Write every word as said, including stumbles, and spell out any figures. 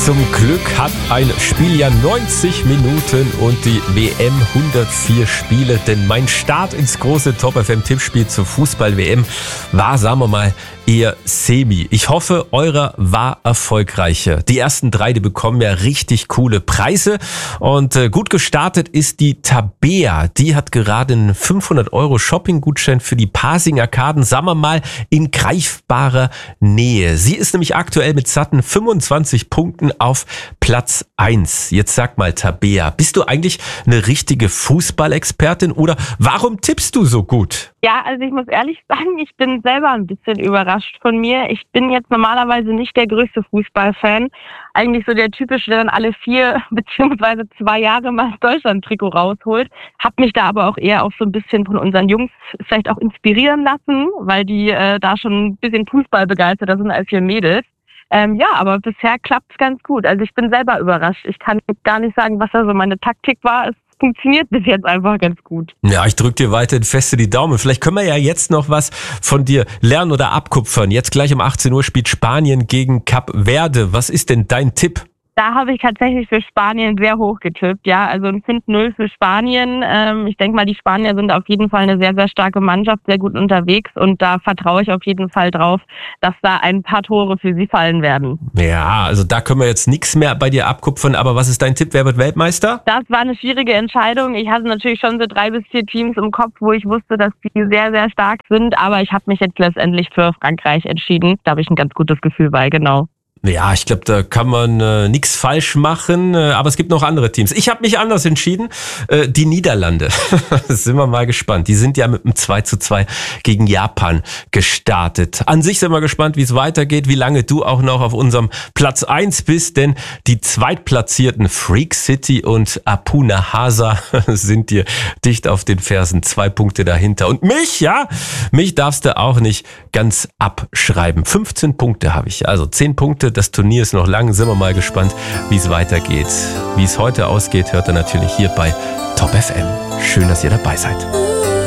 Zum Glück hat ein Spiel ja neunzig Minuten und die W M hundertvier Spiele, denn mein Start ins große Top F M-Tippspiel zur Fußball-W M war, sagen wir mal, eher semi. Ich hoffe, eurer war erfolgreicher. Die ersten drei, die bekommen ja richtig coole Preise und äh, gut gestartet ist die Tabea. Die hat gerade einen fünfhundert Euro Shopping-Gutschein für die Pasing-Arkaden, sagen wir mal, in greifbarer Nähe. Sie ist nämlich aktuell mit satten fünfundzwanzig Punkten auf Platz eins. Jetzt sag mal, Tabea, bist du eigentlich eine richtige Fußballexpertin oder warum tippst du so gut? Ja, also ich muss ehrlich sagen, ich bin selber ein bisschen überrascht von mir. Ich bin jetzt normalerweise nicht der größte Fußballfan. Eigentlich so der typische, der dann alle vier beziehungsweise zwei Jahre mal das Deutschland-Trikot rausholt. Hab mich da aber auch eher auch so ein bisschen von unseren Jungs vielleicht auch inspirieren lassen, weil die äh, da schon ein bisschen Fußball begeisterter sind als wir Mädels. Ähm, ja, aber bisher klappt's ganz gut. Also ich bin selber überrascht. Ich kann gar nicht sagen, was da so meine Taktik war. Es funktioniert bis jetzt einfach ganz gut. Ja, ich drücke dir weiterhin feste die Daumen. Vielleicht können wir ja jetzt noch was von dir lernen oder abkupfern. Jetzt gleich um achtzehn Uhr spielt Spanien gegen Kap Verde. Was ist denn dein Tipp? Da habe ich tatsächlich für Spanien sehr hoch getippt, ja, also ein Pfund null für Spanien. Ähm, ich denke mal, die Spanier sind auf jeden Fall eine sehr, sehr starke Mannschaft, sehr gut unterwegs und da vertraue ich auf jeden Fall drauf, dass da ein paar Tore für sie fallen werden. Ja, also da können wir jetzt nichts mehr bei dir abkupfern, aber was ist dein Tipp? Wer wird Weltmeister? Das war eine schwierige Entscheidung. Ich hatte natürlich schon so drei bis vier Teams im Kopf, wo ich wusste, dass die sehr, sehr stark sind, aber ich habe mich jetzt letztendlich für Frankreich entschieden. Da habe ich ein ganz gutes Gefühl bei, genau. Ja, ich glaube, da kann man äh, nichts falsch machen, äh, aber es gibt noch andere Teams. Ich habe mich anders entschieden, äh, die Niederlande. Sind wir mal gespannt. Die sind ja mit einem zwei zu zwei gegen Japan gestartet. An sich sind wir gespannt, wie es weitergeht, wie lange du auch noch auf unserem Platz eins bist, denn die zweitplatzierten Freak City und Apuna Hasa sind dir dicht auf den Fersen. Zwei Punkte dahinter. Und mich, ja, mich darfst du auch nicht ganz abschreiben. fünfzehn Punkte habe ich, also zehn Punkte. Das Turnier ist noch lang, sind wir mal gespannt, wie es weitergeht. Wie es heute ausgeht, hört ihr natürlich hier bei Top F M. Schön, dass ihr dabei seid.